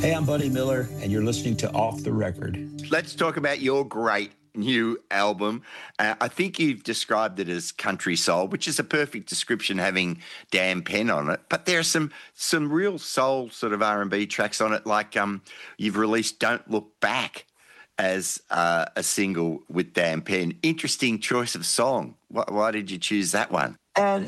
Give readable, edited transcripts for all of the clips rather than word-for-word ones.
Hey, I'm Buddy Miller, and you're listening to Off the Record. Let's talk about your great new album. I think you've described it as country soul, which is a perfect description, having Dan Penn on it. But there are some real soul sort of R&B tracks on it, like you've released "Don't Look Back" as a single with Dan Penn. Interesting choice of song. Why did you choose that one? And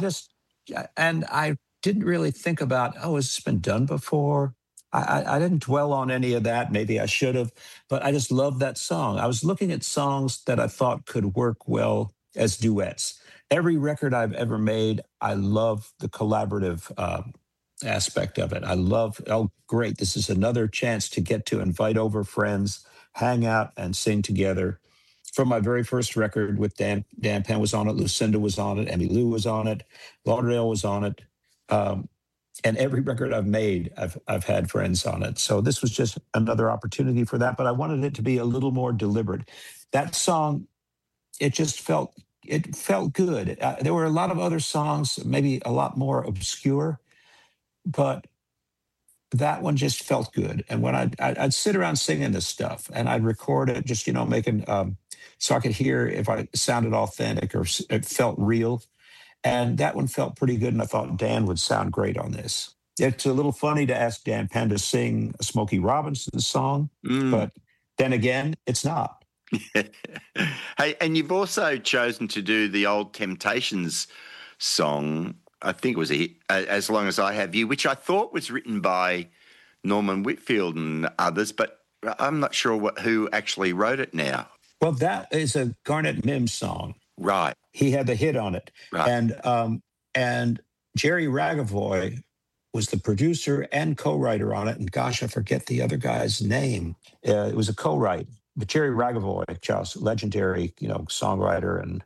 I didn't really think about, has this been done before? I didn't dwell on any of that. Maybe I should have, but I just love that song. I was looking at songs that I thought could work well as duets. Every record I've ever made, I love the collaborative aspect of it. I love, great, this is another chance to get to invite over friends, hang out, and sing together. From my very first record with Dan Penn was on it, Lucinda was on it, Emmylou was on it, Lauderdale was on it. And every record I've made, I've had friends on it. So this was just another opportunity for that. But I wanted it to be a little more deliberate. That song, it felt good. There were a lot of other songs, maybe a lot more obscure, but that one just felt good. And when I'd sit around singing this stuff, and I'd record it, just making so I could hear if I sounded authentic or it felt real. And that one felt pretty good, and I thought Dan would sound great on this. It's a little funny to ask Dan Penn to sing a Smokey Robinson song, but then again, it's not. Hey, and you've also chosen to do the old Temptations song, I think it was As Long As I Have You, which I thought was written by Norman Whitfield and others, but I'm not sure who actually wrote it now. Well, that is a Garnet Mims song. Right. He had the hit on it. Right. And Jerry Ragavoy was the producer and co-writer on it. And gosh, I forget the other guy's name. It was a co-write. But Jerry Ragavoy, just legendary, songwriter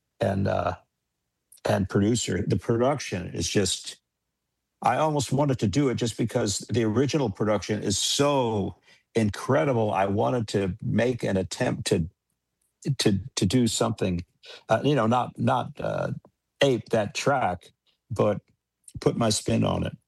and producer. The production is just, I almost wanted to do it just because the original production is so incredible. I wanted to make an attempt to do something, not ape that track, but put my spin on it.